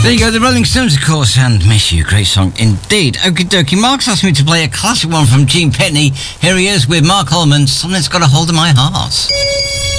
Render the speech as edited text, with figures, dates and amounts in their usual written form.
There you go, the Rolling Stones, of course, and Miss You. Great song indeed. Okie dokie, Mark's asked me to play a classic one from Gene Pitney. Here he is with Mark Allman, Something's Got a Hold of My Heart.